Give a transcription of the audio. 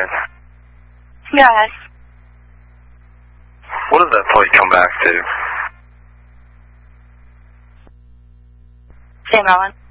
in. Yes. What does that plate come back to? Sam Allen.